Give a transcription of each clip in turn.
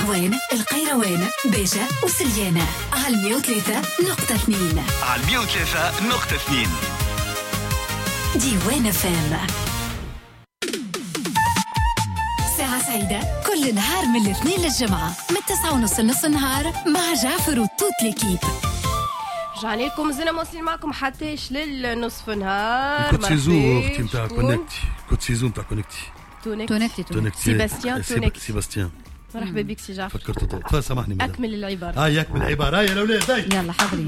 النهوان، القيروان، باشا وسليانة على 103.2. على 103.2 ديوان فام. ساعة سعيدة كل نهار من الاثنين للجمعة من 9:30 لنص النهار مع جعفر وتوت ليكيب. رجعنا لكم زينا موصلين معكم حتىش للنصف نهار. كنت سيزو اختي نتاع كونكتي، كنت سيزو نتاع كونكتي سيباستيان. مرحبا بك سي جعفر. فكرت طول سامحني مدام. اكمل العباره. يكمل العباره يا الاولاد. يلا حاضرين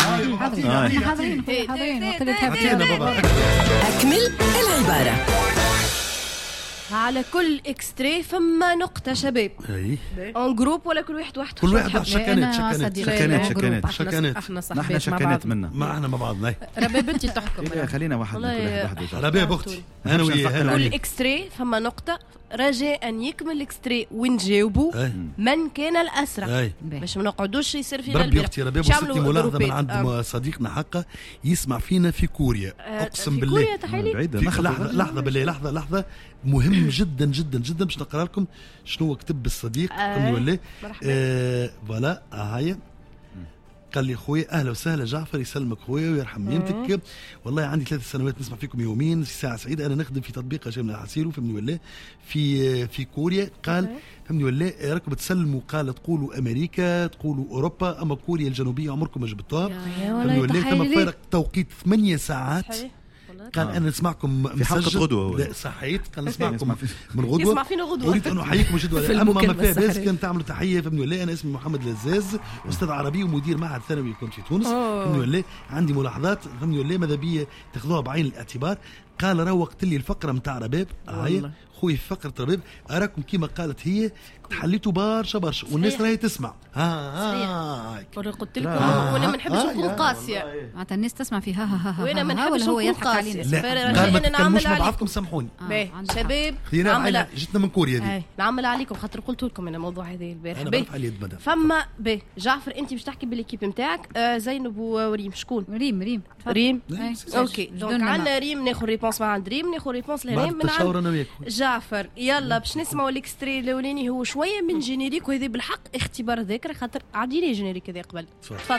أكمل العبارة. على كل اكستري فما نقطه شباب. اي اون جروب ولا كل واحد وحده؟ كل واحد شكانات احنا شكانات منا ما احنا مع بعضنا. رباب انت تحكم. خلينا واحد كل واحد رباب اختي انا وياه. كل اكستري فما نقطه، رجاء ان يكمل الاكستري ونجاوبوا من كان الاسرع باش ما نقعدوش يصير فينا بربي اختي رباب. وصلتني ملاحظه من عند صديقنا حقه يسمع فينا في كوريا. اقسم بالله كوريا تحيلي. لحظه بالله لحظه مهم جدا جدا جدا باش نقرا لكم شنو كتب الصديق. ولا فوالا هاي قال لي خويا اهلا وسهلا جعفر يسلمك خويا ويرحم يمتك. والله عندي 3 سنوات نسمع فيكم يوميا في ساعه سعيده. انا نخدم في تطبيق جامعه حسيرو فهمني ولا في كوريا. قال فهمني ولا راكم تسلموا قال تقولوا امريكا تقولوا اوروبا اما كوريا الجنوبيه عمركم ما جبتوها فهمني ولا. ثم فارق توقيت 8 ساعات. قال انا نسمعكم في حلقه غدوه. لا صحيت قال نسمعكم من غدوه. يسمع فينا غدوه. اريد ان احييكم جدا. اما ما فيها باس كان تعملوا تحيه فهمني ولا. انا اسمي محمد لزاز استاذ عربي ومدير معهد ثانوي كنت في تونس فهمني ولا. عندي ملاحظات فهمني ولا ماذا بيا تاخذوها بعين الاعتبار. قال روقت لي الفقره نتاع رباب هاي خوي في فقره رباب اراكم كيما قالت هي تحليتوا برشا والناس راهي تسمع. قلت لكم وانا ما نحبش نكون قاسيه. معناتها الناس تسمع في ها وانا ما نحبش هو نكون يضحك علينا. قال ما تكلموش مع بعضكم سامحوني. شباب جتنا من كوريا دي نعمل عليكم خاطر قلت لكم انا الموضوع هذا البارح. انا برفع اليد مدام. فما جعفر انت باش تحكي بالكيب نتاعك. زينب وريم شكون؟ ريم اوكي دونك عندنا ريم ناخذ ريبونس مع عند ريم ناخذ ريبونس لهنا من عند جعفر. يلا باش نسمعوا الاكستري الاولاني هو شويه من جينيريك وهذا بالحق اختبار ذاكره خاطر عاديني جينيريك هذا قبل. تفضل.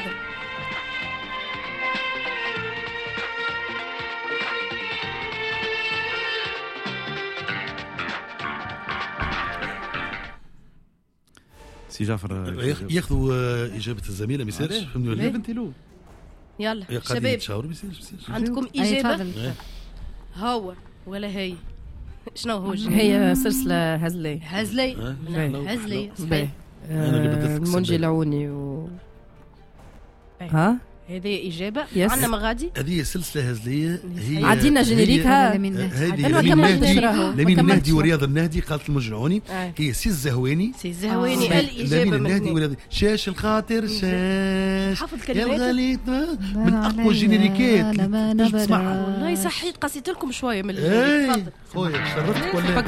سي جعفر ياخذوا اجابه الزميله ما يصيرش فهمني ولا بنتي له. يلا شباب عندكم اجابه هو ولا هي شنو هو؟ هي سلسله هزلي المنجي العوني ها هذه إجابة. عندنا مغادي هذه سلسلة هزلية. هي عدينا جينيريكها لمين النهدي ورياض النهدي قالت المجرعوني. هي سي الزهواني الإجابة من شاش الخاطر شاش يا الغالي من أقوى الجينيريكات تسمعها. والله صحيت قصيت لكم شوية من خويا شرفتك ولا